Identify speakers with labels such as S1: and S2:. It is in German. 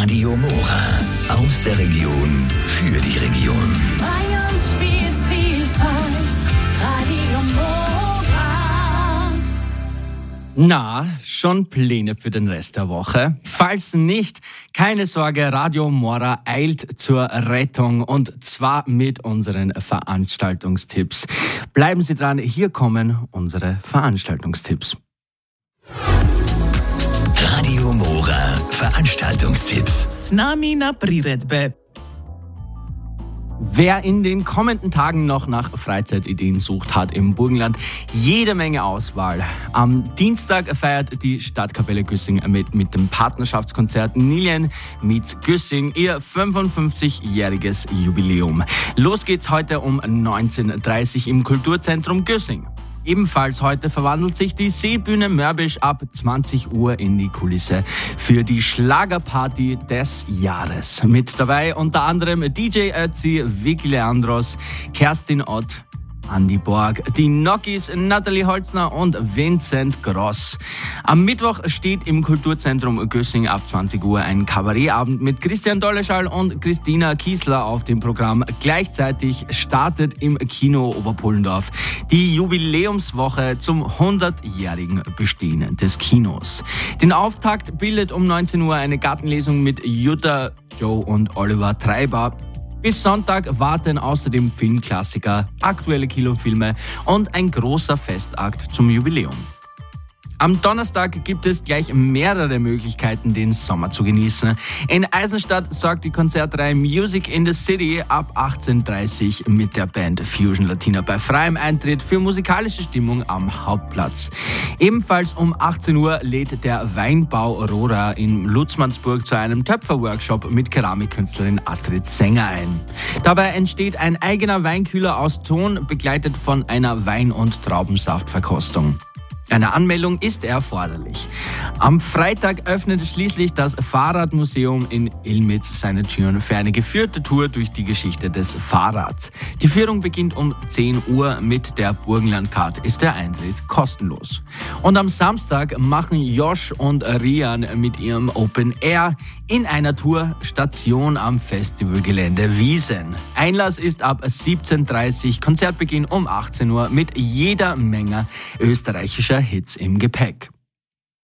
S1: Radio Mora. Aus der Region für die Region.
S2: Bei uns spielt's Vielfalt. Radio Mora.
S3: Na, schon Pläne für den Rest der Woche? Falls nicht, keine Sorge, Radio Mora eilt zur Rettung und zwar mit unseren Veranstaltungstipps. Bleiben Sie dran, hier kommen unsere Veranstaltungstipps.
S1: Radio Mora Veranstaltungstipps.
S4: S nami na priredbe.
S3: Wer in den kommenden Tagen noch nach Freizeitideen sucht, hat im Burgenland jede Menge Auswahl. Am Dienstag feiert die Stadtkapelle Güssing mit dem Partnerschaftskonzert Nilien meets Güssing ihr 55-jähriges Jubiläum. Los geht's heute um 19:30 Uhr im Kulturzentrum Güssing. Ebenfalls heute verwandelt sich die Seebühne Mörbisch ab 20 Uhr in die Kulisse für die Schlagerparty des Jahres. Mit dabei unter anderem DJ Ötzi, Vicky Leandros, Kerstin Ott, Andi Borg, die Nokis, Nathalie Holzner und Vincent Gross. Am Mittwoch steht im Kulturzentrum Güssing ab 20 Uhr ein Kabarettabend mit Christian Dolleschall und Christina Kiesler auf dem Programm. Gleichzeitig startet im Kino Oberpullendorf die Jubiläumswoche zum 100-jährigen Bestehen des Kinos. Den Auftakt bildet um 19 Uhr eine Gartenlesung mit Jutta, Joe und Oliver Treiber. Bis Sonntag warten außerdem Filmklassiker, aktuelle Kinofilme und ein großer Festakt zum Jubiläum. Am Donnerstag gibt es gleich mehrere Möglichkeiten, den Sommer zu genießen. In Eisenstadt sorgt die Konzertreihe Music in the City ab 18:30 Uhr mit der Band Fusion Latina bei freiem Eintritt für musikalische Stimmung am Hauptplatz. Ebenfalls um 18 Uhr lädt der Weinbau Rohra in Lutzmannsburg zu einem Töpferworkshop mit Keramikkünstlerin Astrid Sänger ein. Dabei entsteht ein eigener Weinkühler aus Ton, begleitet von einer Wein- und Traubensaftverkostung. Eine Anmeldung ist erforderlich. Am Freitag öffnet schließlich das Fahrradmuseum in Ilmitz seine Türen für eine geführte Tour durch die Geschichte des Fahrrads. Die Führung beginnt um 10 Uhr. Mit der Burgenlandcard ist der Eintritt kostenlos. Und am Samstag machen Josh und Rian mit ihrem Open Air in einer Tour Station am Festivalgelände Wiesen. Einlass ist ab 17:30 Uhr, Konzertbeginn um 18 Uhr mit jeder Menge österreichischer Hits im Gepäck.